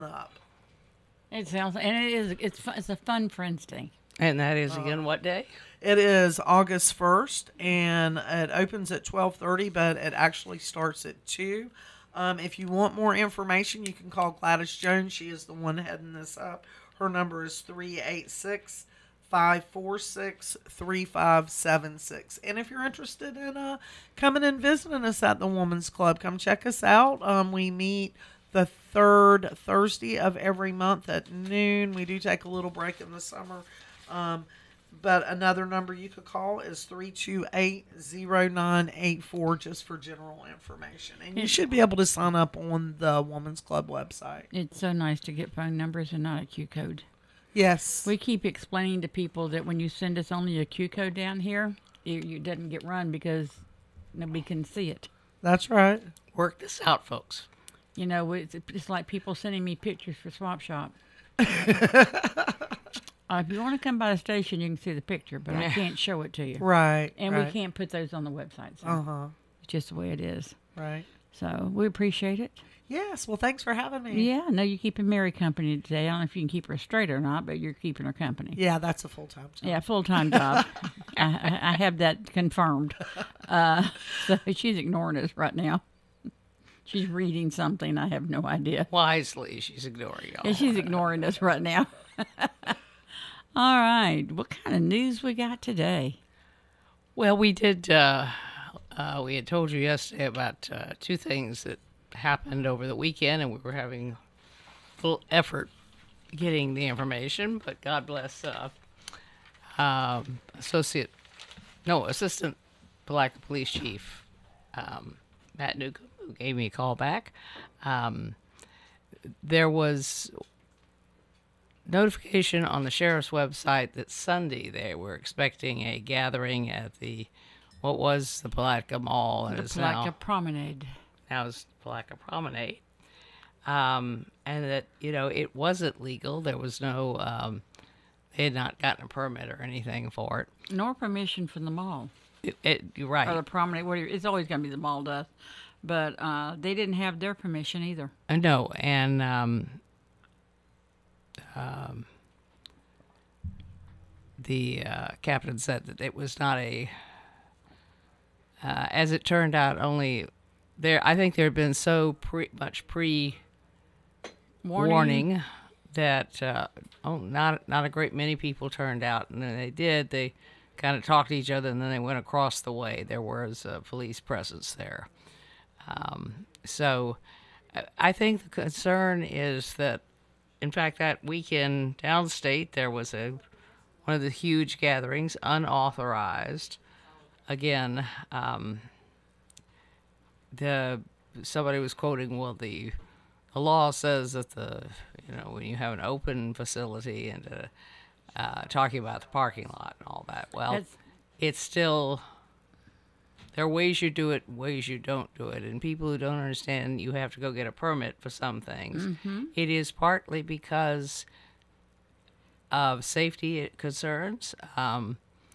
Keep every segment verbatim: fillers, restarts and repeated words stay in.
up. It sounds, and it is. It's fun, it's a fun Friends Day. And that is again what day? It is August first, and it opens at twelve thirty, but it actually starts at two. Um, if you want more information, you can call Gladys Jones. She is the one heading this up. Her number is three eight six, five four six, three five seven six. And if you're interested in uh, coming and visiting us at the Woman's Club, come check us out. Um, we meet the third Thursday of every month at noon. We do take a little break in the summer. Um, but another number you could call is three two eight, zero nine eight four just for general information. And you should be able to sign up on the Woman's Club website. It's so nice to get phone numbers and not a Q code. Yes. We keep explaining to people that when you send us only a Q code down here, it, it doesn't get run because nobody can see it. That's right. Work this out, folks. You know, it's, it's like people sending me pictures for Swap Shop. Uh, if you want to come by the station, you can see the picture, but I can't show it to you. Right. And right. we can't put those on the website. So Uh huh. it's just the way it is. Right. So we appreciate it. Yes. Well, thanks for having me. Yeah, I know you're keeping Mary company today. I don't know if you can keep her straight or not, but you're keeping her company. Yeah, that's a full time job. Yeah, full time job. I, I, I have that confirmed. Uh, so she's ignoring us right now. She's reading something. I have no idea. Wisely, she's ignoring y'all. Yeah, she's ignoring us right now. All right. What kind of news we got today? Well, we did. Uh, uh, we had told you yesterday about uh, two things that happened over the weekend, and we were having a little effort getting the information. But God bless uh, um, associate, no, assistant Palatka Police Chief um, Matt Newcomb, who gave me a call back. Um, there was notification on the sheriff's website that Sunday they were expecting a gathering at the, what was the Palatka Mall, and The it's Palatka now, Promenade. now it's Palatka Promenade. Um, and that, you know, it wasn't legal. There was no, um, they had not gotten a permit or anything for it. Nor permission from the mall. It, it you're right. Or the promenade. Whatever. It's always going to be the mall does. But uh, they didn't have their permission either. Uh, no, and um, um, the uh, captain said that it was not a. Uh, as it turned out, only there. I think there had been so pre, much pre Warning. warning that uh, oh, not not a great many people turned out, and then they did. They kind of talked to each other, and then they went across the way. There was a police presence there. Um, so I- I think the concern is that, in fact, that weekend downstate there was a one of the huge gatherings, unauthorized. Again, um, the somebody was quoting, well, the the law says that the you know when you have an open facility and uh, uh, talking about the parking lot and all that. Well, That's- it's still. There are ways you do it, ways you don't do it. And people who don't understand you have to go get a permit for some things. Mm-hmm. It is partly because of safety concerns. Um,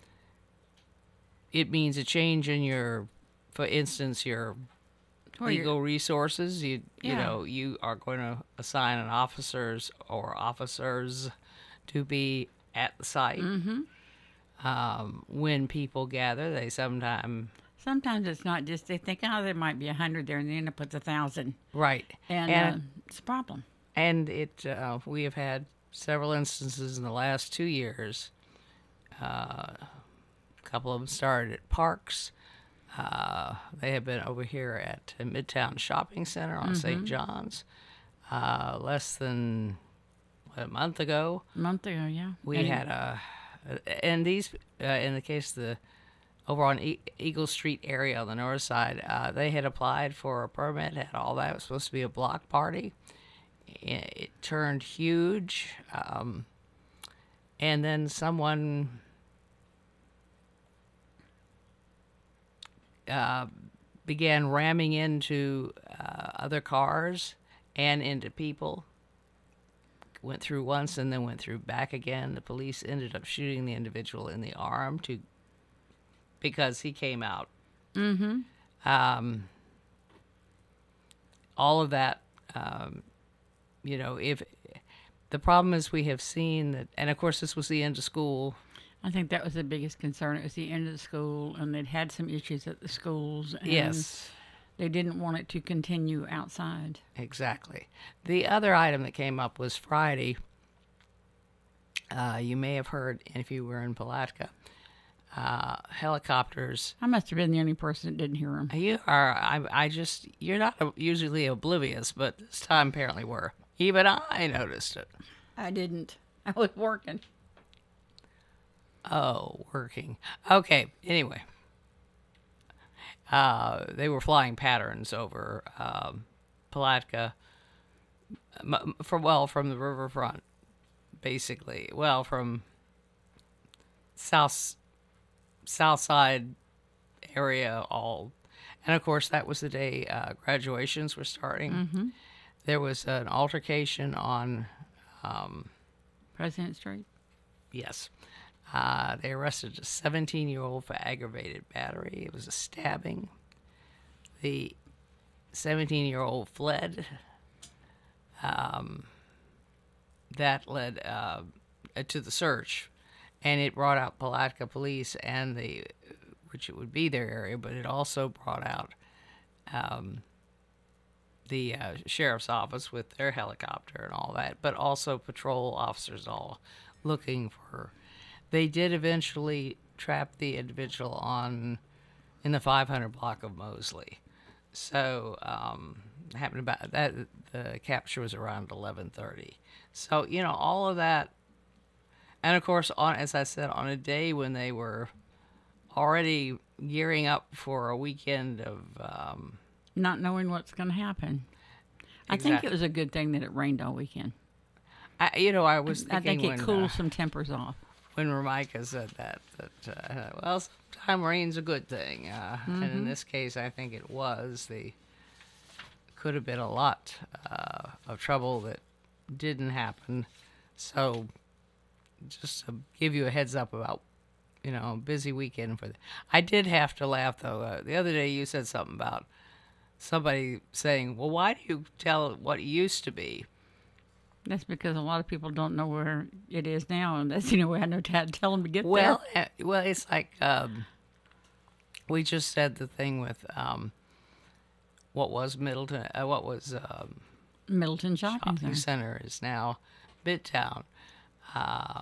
it means a change in your, for instance, your Or your- legal resources. You you Yeah. know, you are going to assign an officers or officers to be at the site. Mm-hmm. Um, when people gather, they sometimes... Sometimes it's not just, they think, oh, there might be a hundred there, and then it puts a thousand. Right. And, And- uh, it's a problem. And it, uh, we have had several instances in the last two years. Uh, a couple of them started at parks. Uh, they have been over here at Midtown Shopping Center on Saint John's. Uh, less than what, a month ago, A month ago, yeah. we And- had a, and these, uh, in the case of the, over on e- Eagle Street area on the north side, uh, they had applied for a permit, had all that. It was supposed to be a block party. It, it turned huge. Um, and then someone uh, began ramming into uh, other cars and into people. Went through once and then went through back again. The police ended up shooting the individual in the arm to because he came out. Mm-hmm. Um, all of that um, you know, if the problem is we have seen that, and of course, this was the end of school. I think that was the biggest concern. It was the end of the school, and they'd had some issues at the schools. And Yes, they didn't want it to continue outside. exactly. The other item that came up was Friday. Uh, you may have heard, if you were in Palatka, uh, helicopters. I must have been the only person that didn't hear them. You are, I, I just, you're not usually oblivious, but this time apparently were. Even I noticed it. I didn't. I was working. Oh, working. Okay, anyway. Uh, they were flying patterns over um, Palatka, m- from, well, from the riverfront, basically. Well, from south, south side area all. And, of course, that was the day uh, graduations were starting. Mm-hmm. There was an altercation on, um, President Street. yes, uh, they arrested a seventeen-year-old for aggravated battery. It was a stabbing. The seventeen-year-old fled. Um, that led uh, to the search, and it brought out Palatka Police and the, which it would be their area, but it also brought out um, the uh, sheriff's office with their helicopter and all that, but also patrol officers all looking for. They did eventually trap the individual on in the five hundred block of Mosley. So um, happened about that. The capture was around eleven thirty. So you know all of that, and of course, on as I said, on a day when they were already gearing up for a weekend of. Um, Not knowing what's going to happen. I think Exactly. it was a good thing that it rained all weekend. I, you know, I was thinking I think it when, cools uh, some tempers off. when Ramika said that, that uh, well, sometimes rain's a good thing, uh, and in this case, I think it was. The could have been a lot uh, of trouble that didn't happen. So, just to give you a heads up about, you know, busy weekend for. The, I did have to laugh though. Uh, the other day, you said something about somebody saying, "Well, why do you tell it what it used to be?" That's because a lot of people don't know where it is now, and that's the only way I know how to tell them to get Well, there. uh, well, it's like um, we just said the thing with um, what was Middleton, uh, what was um, Middleton Shopping Shopping Center. Center is now Midtown. Uh,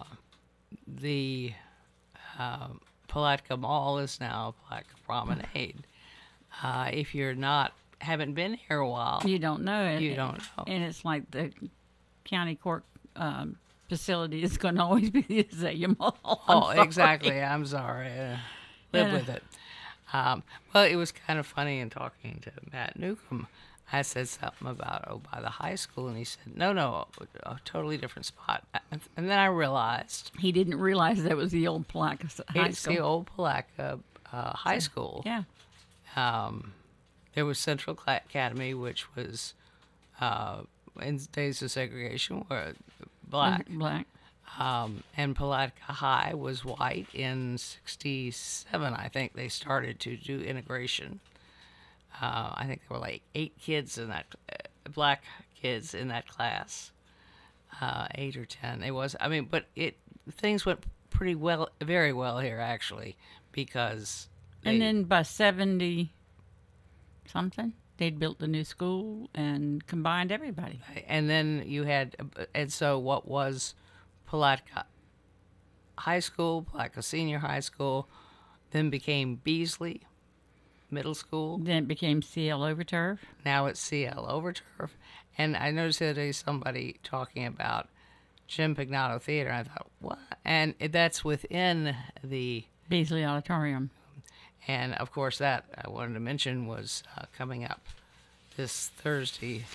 the uh, Palatka Mall is now Palatka Promenade. Uh, if you're not haven't been here a while, You don't know it. You don't know. And it's like the county court um, facility is going to always be the Azalea Mall. I'm Oh, sorry. exactly. I'm sorry. Uh, live Yeah. with it. Um, well, it was kind of funny in talking to Matt Newcomb. I said something about, oh, by the high school, and he said, no, no, a, a totally different spot. And and then I realized He didn't realize that was the old Palatka High it's School. the old Palatka uh, High School. Yeah. Um, there was Central Cla- Academy, which was uh, in days of segregation, were black. Black. Um, and Palatka High was white. In sixty-seven, I think they started to do integration. Uh, I think there were like eight kids in that, uh, black kids in that class, uh, eight or ten. It was, I mean, but it things went pretty well, very well here actually, because And they- then by seventy something, they'd built the new school and combined everybody. and then you had, and so what was Palatka High School, Palatka Senior High School, then became Beasley Middle School. Then it became C L Overturf. Now it's C L Overturf. And I noticed the other day somebody talking about Jim Pignato Theater. And I thought, what? And that's within the, Beasley Auditorium. and of course, that I wanted to mention was uh, coming up this Thursday.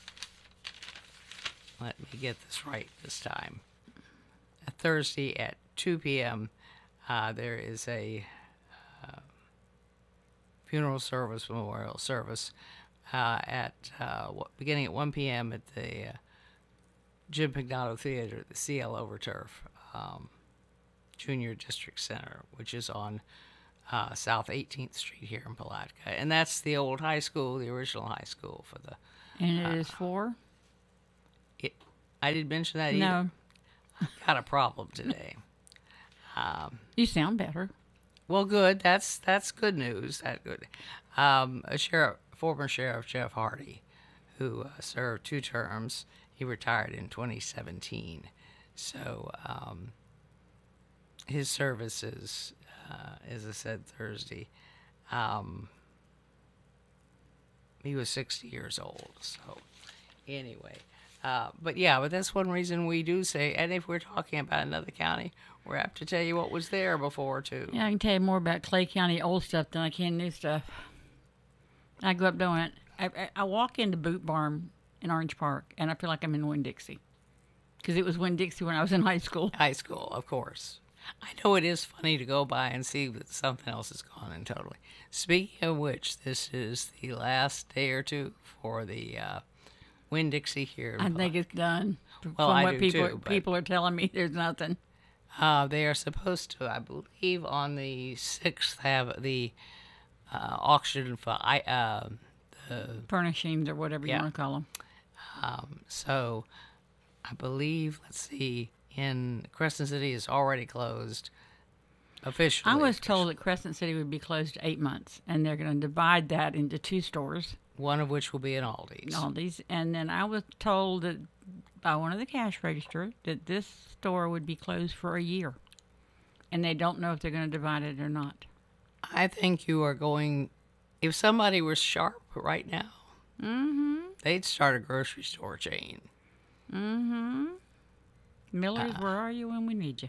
Let me get this right this time. A Thursday at two p.m., uh, there is a uh, funeral service, memorial service, uh, at uh, w- beginning at one p.m. at the uh, Jim Pignato Theater, the C L Overturf um, Junior District Center, which is on uh, South eighteenth Street here in Palatka. And that's the old high school, the original high school for the. And it is for? It, I didn't mention that either. No, Got a problem today. you sound better. Well, good. That's that's good news. That good. Um, a sheriff, former sheriff Jeff Hardy, who uh, served two terms. He retired in twenty seventeen. So um, his services, uh, as I said Thursday, um, he was sixty years old. So anyway, uh, but yeah, but that's one reason we do say. And if we're talking about another county, we're apt to tell you what was there before too. Yeah, I can tell you more about Clay County old stuff than I can new stuff. I grew up doing it. I, I, I walk into Boot Barn in Orange Park, and I feel like I'm in Winn-Dixie. Because it was Winn-Dixie when I was in high school. High school, of course. I know it is funny to go by and see that something else is gone in totally. Speaking of which, this is the last day or two for the uh, Winn-Dixie here. I think it's done. Well, From I what do people, too, but- people are telling me, there's nothing. Uh, they are supposed to, I believe, on the sixth have the uh, auction for I. Uh, the, Furnishings or whatever Yeah. you want to call them. um, so I believe, let's see, in Crescent City is already closed officially. I was told that Crescent City would be closed eight months, and they're going to divide that into two stores, One of which will be in Aldi's. Aldi's. And then I was told that by one of the cash register that this store would be closed for a year, and they don't know if they're going to divide it or not. I think you are going. If somebody was sharp right now, Mm-hmm. they'd start a grocery store chain. Mm-hmm. Miller's, Uh, where are you when we need you?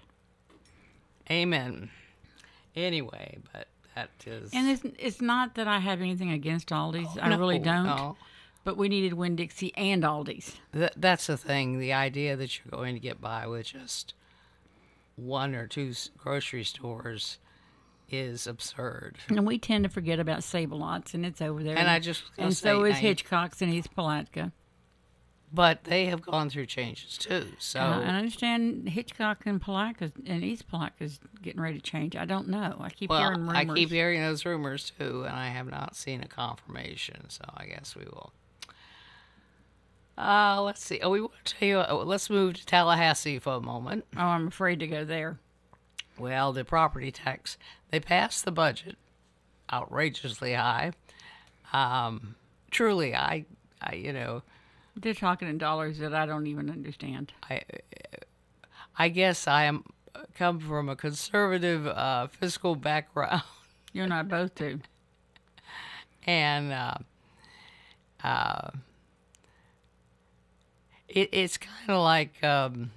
Amen. Anyway, but that is. And it's, it's not that I have anything against Aldi's. I No, really don't. no. But we needed Winn-Dixie and Aldi's. Th- that's the thing. The idea that you're going to get by with just one or two s- grocery stores is absurd. And we tend to forget about Save-A-Lots, and it's over there. And I just was gonna and say, so is I- Hitchcock's in East Palatka. But they have gone through changes too. So Uh, and I understand Hitchcock and Palatka and East Palatka's getting ready to change. I don't know. I keep well, hearing rumors. I keep hearing those rumors too, and I have not seen a confirmation. So I guess we will. Uh, let's see. Oh, we want to tell you. Oh, let's move to Tallahassee for a moment. Oh, I'm afraid to go there. Well, the property tax, they passed the budget outrageously high. Um, truly, I, I, you know, They're talking in dollars that I don't even understand. I, I guess I am come from a conservative uh, fiscal background, You and I both do. and uh, uh, it, it's kind of like um,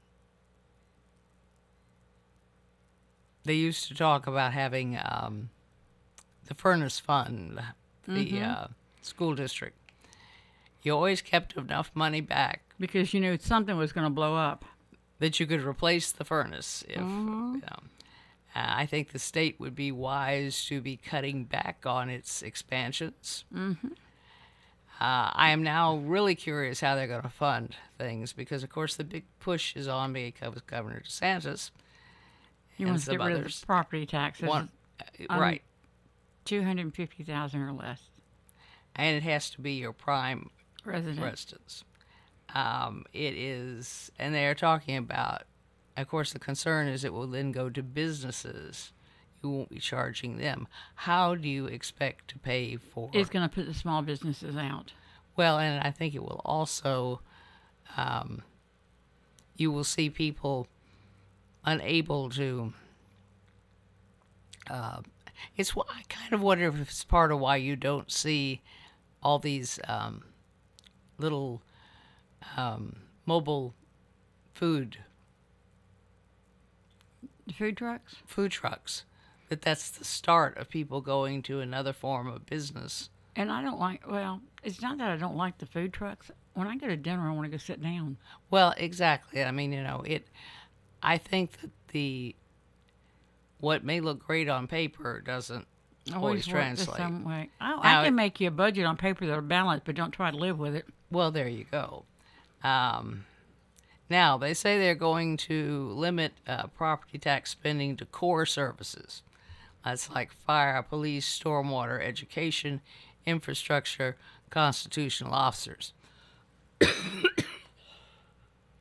they used to talk about having um, the furnace fund, the uh, school district. You always kept enough money back Because, you know, something was going to blow up. that you could replace the furnace. If you know. uh, I think the state would be wise to be cutting back on its expansions. Mm-hmm. Uh, I am now really curious how they're going to fund things because, of course, the big push is on because of Governor DeSantis. You and want to some get rid of others. the property taxes. One, uh, Um, right, two hundred fifty thousand or less and it has to be your prime residents. residence. Um, it is, and they're talking about, of course, the concern is it will then go to businesses. You won't be charging them. How do you expect to pay for? It's going to put the small businesses out. Well, and I think it will also, um, you will see people unable to. Uh, it's wh- I kind of wonder if it's part of why you don't see all these um, little um, mobile food The food trucks? food trucks. That that's the start of people going to another form of business. And I don't like, well, it's not that I don't like the food trucks. When I go to dinner, I want to go sit down. Well, exactly. I mean, you know, it. I think that the what may look great on paper doesn't always work the translate. same way. I, Now I it- can make you a budget on paper that'll balance, but don't try to live with it. Well, there you go. Um, now they say they're going to limit uh, property tax spending to core services. That's like fire, police, stormwater, education, infrastructure, constitutional officers.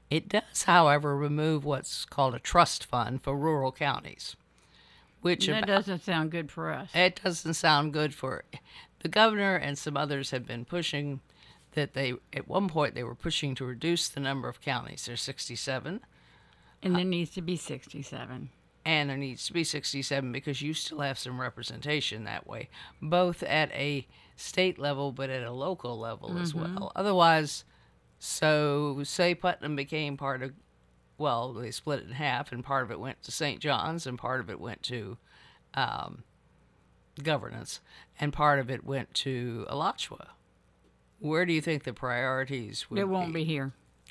It does, however, remove what's called a trust fund for rural counties, which That about, doesn't sound good for us. it doesn't sound good for the governor, and some others have been pushing that they at one point they were pushing to reduce the number of counties. There's sixty-seven, And there needs to be sixty-seven. and there needs to be sixty-seven because you still have some representation that way, both at a state level but at a local level as well. Otherwise, so say Putnam became part of, well, they split it in half, and part of it went to Saint John's, and part of it went to um, governance, and part of it went to Alachua. Where do you think the priorities would It won't be here.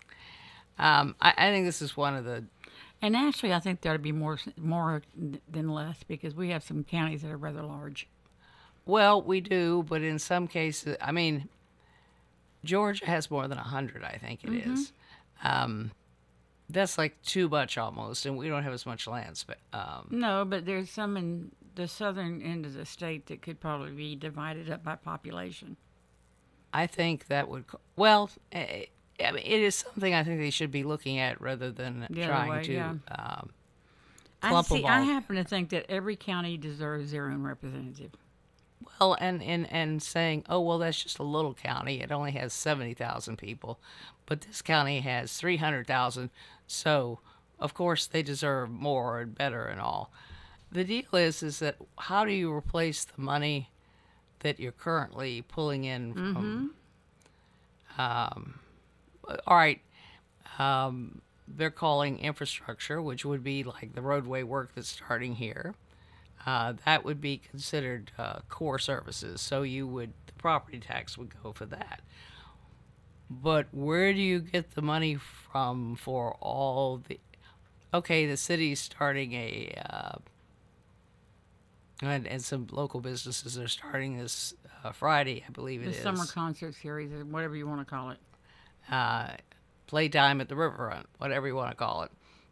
Um, I, I think this is one of the. And actually, I think there ought to be more more than less because we have some counties that are rather large. Well, we do, but in some cases, I mean, Georgia has more than a hundred. I think it Mm-hmm. is. Um, that's like too much almost, and we don't have as much land. Sp- um, No, but there's some in the southern end of the state that could probably be divided up by population. I think that would. co- Well, eh, I mean, it is something I think they should be looking at rather than The other trying way, to. yeah. Um, I clump see. of I all- happen to think that every county deserves their own representative. Well, and, and, and saying, oh, well, that's just a little county. It only has seventy thousand people. But this county has three hundred thousand. So, of course, they deserve more and better and all. The deal is, is that how do you replace the money that you're currently pulling in from? Um, all right. Um, they're calling infrastructure, which would be like the roadway work that's starting here. Uh, that would be considered uh, core services. So you would, the property tax would go for that. But where do you get the money from for all the? Okay, the city's starting a, uh, and, and some local businesses are starting this uh, Friday, I believe it The is. summer concert series, or whatever you want to call it. uh, playtime at the riverfront, whatever you want to call it.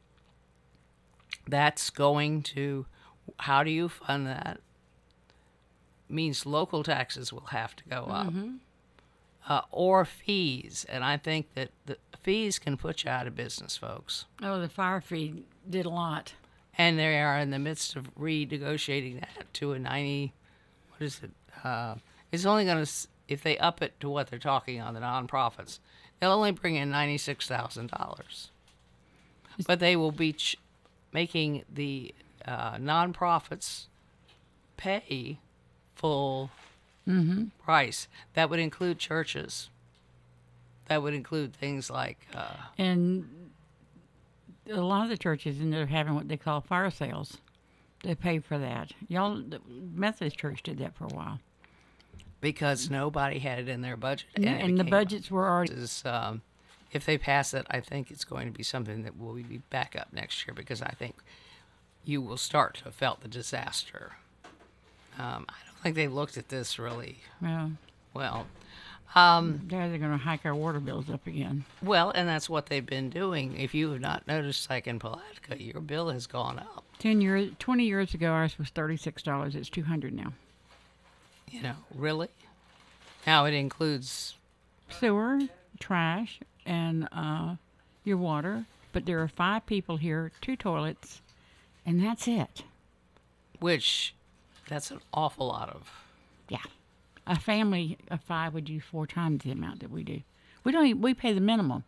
That's going to, how do you fund that? Means local taxes will have to go up. Uh, or fees. And I think that the fees can put you out of business, folks. Oh, the fire fee did a lot. And they are in the midst of renegotiating that to a ninety, what is it? Uh, it's only going to, if they up it to what they're talking on the nonprofits, they'll only bring in ninety-six thousand dollars. But they will be ch- making the uh, nonprofits pay full price. That would include churches. That would include things like, uh, And a lot of the churches end up having what they call fire sales. They pay for that. Y'all, the Methodist Church did that for a while. because nobody had it in their budget. And, it and the became- budgets were already. is, um, if they pass it, I think it's going to be something that will be back up next year because I think you will start to felt the disaster. Um, I don't think they looked at this really Well, well. Um, there they're going to hike our water bills up again. well, and that's what they've been doing. If you have not noticed, like in Palatka, your bill has gone up. Ten years, twenty years ago, ours was thirty-six dollars. It's two hundred now. You know, really? Now it includes, Sewer, trash, and uh, your water. But there are five people here, two toilets, and that's it. which, that's an awful lot of. Yeah, a family of five would use four times the amount that we do. We don't. Even, we pay the minimum.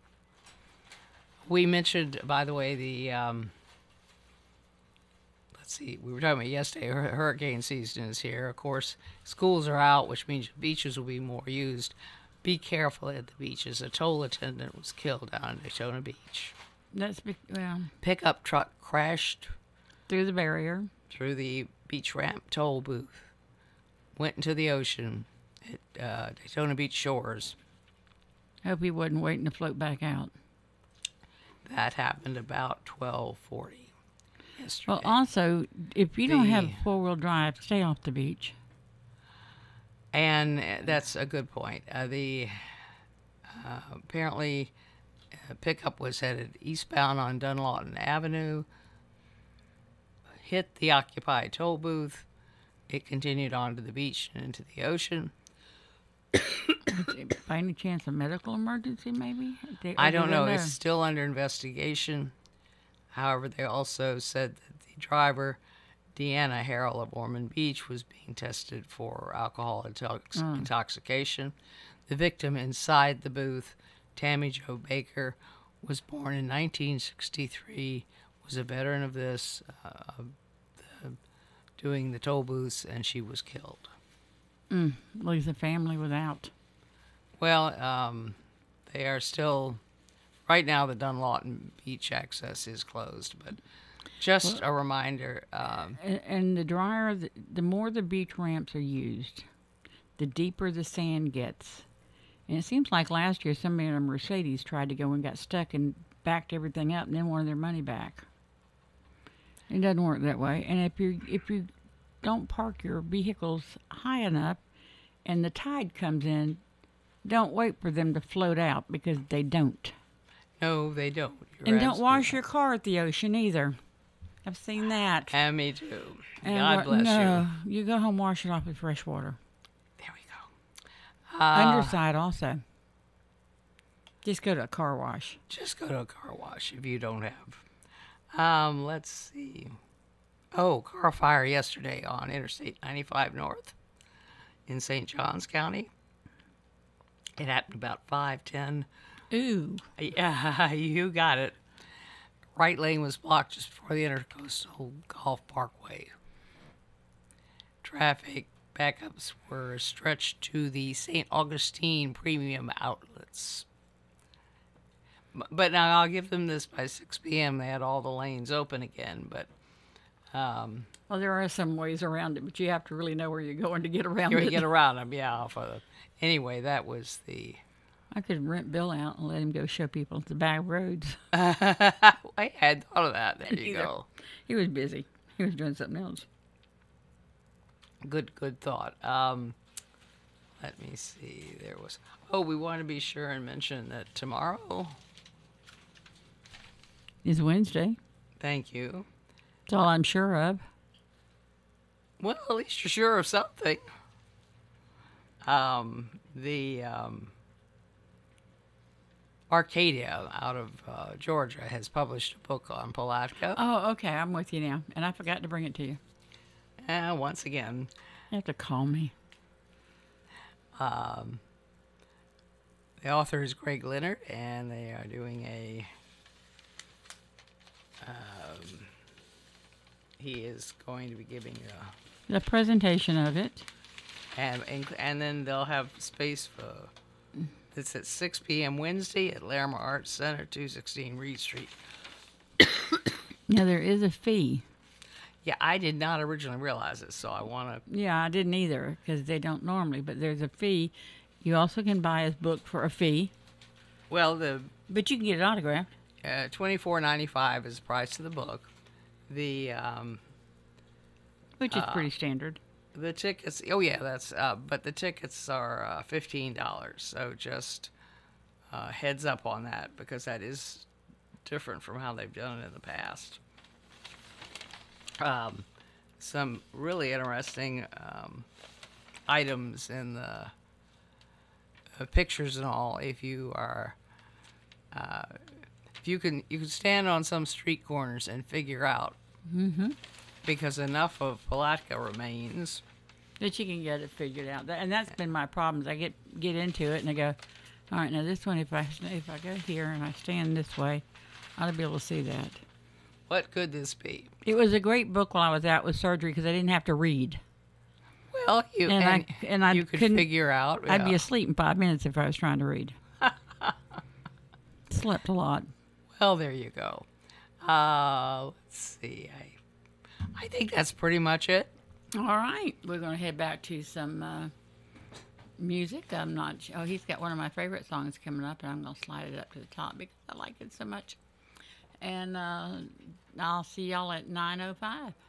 We mentioned, by the way, the, um, let's see, we were talking about yesterday, hur- hurricane season is here. Of course, schools are out, which means beaches will be more used. Be careful at the beaches. A toll attendant was killed down in Daytona Beach. That's be- well Pickup truck crashed through the barrier. through the beach ramp toll booth, went into the ocean at uh, Daytona Beach shores. Hope he wasn't waiting to float back out. That happened about twelve forty yesterday. Well, also, if you don't have The- four wheel drive, stay off the beach. And uh, that's a good point. Uh, the uh, apparently uh, pickup was headed eastbound on Dunlawton Avenue, hit the occupied toll booth. It continued on to the beach and into the ocean. By any chance, a medical emergency, maybe? They- I or do don't they know. It's still under investigation. However, they also said that the driver, Deanna Harrell of Ormond Beach, was being tested for alcohol intox- intoxication. The victim inside the booth, Tammy Jo Baker, was born in nineteen sixty-three, was a veteran of this, uh, the, doing the toll booths, and she was killed. Mm, leaves the family without. Well, um, they are still, right now the Dunlawton Beach access is closed, but just a reminder, um, And, and the drier, the, the more the beach ramps are used, the deeper the sand gets. And it seems like last year somebody in a Mercedes tried to go and got stuck and backed everything up and then wanted their money back. It doesn't work that way. And if you if you don't park your vehicles high enough and the tide comes in, don't wait for them to float out, because they don't. no, they don't. You're And don't absolutely wash your car at the ocean either. I've seen that. And me too. And God wa- bless no, you. You go home, wash it off with fresh water. you. There we go. Uh, Underside also. Just go to a car wash. Just go to a car wash if you don't have. Um, let's see. Oh, car fire yesterday on Interstate ninety-five North in Saint Johns County. It happened about five ten. Ooh. Yeah, you got it. Right lane was blocked just before the Intercoastal Golf Parkway. Traffic backups were stretched to the Saint Augustine premium outlets. B- But now I'll give them this, by six p.m. they had all the lanes open again, but um, Well, there are some ways around it, but you have to really know where you're going to get around you it. get around them, yeah. Off of the, anyway, that was the... I could rent Bill out and let him go show people the back roads. I had thought of that. There you Either. go. He was busy. He was doing something else. Good, good thought. Um, let me see. There was. Oh, we want to be sure and mention that tomorrow. It's Wednesday. Thank you. That's all I'm sure of. Well, at least you're sure of something. Um, the um, Arcadia out of uh, Georgia has published a book on Palatka. Oh, okay. I'm with you now. And I forgot to bring it to you. And once again, You have to call me. um, the author is Greg Leonard, and they are doing a. Um, he is going to be giving a. The presentation of it. And, and and then they'll have space for. It's at six p.m. Wednesday at Larimer Arts Center, two sixteen Reed Street. Now, there is a fee. Yeah, I did not originally realize it, so I want to. Yeah, I didn't either, because they don't normally, but there's a fee. You also can buy his book for a fee, Well, the but you can get it autographed. uh, twenty-four ninety-five is the price of the book. The um, Which is pretty standard. the tickets. Oh yeah, that's. Uh, but the tickets are uh, fifteen dollars. So just uh, heads up on that, because that is different from how they've done it in the past. Um, some really interesting um, items in the uh, pictures and all. If you are, uh, if you can, you can stand on some street corners and figure out, Mm-hmm. because enough of Palatka remains. That you can get it figured out. That- And that's been my problems. I get get into it and I go, all right, now this one, if I if I go here and I stand this way, I ought to be able to see that. What could this be? It was a great book while I was out with surgery because I didn't have to read. Well, you And and, I- and I you could couldn't- figure out. I'd be yeah. asleep in five minutes if I was trying to read. Slept a lot. Well, there you go. Uh, let's see. I, I think that's pretty much it. All right, we're going to head back to some uh, music. I'm not. Oh, he's got one of my favorite songs coming up, and I'm going to slide it up to the top because I like it so much. And uh, I'll see y'all at nine oh five.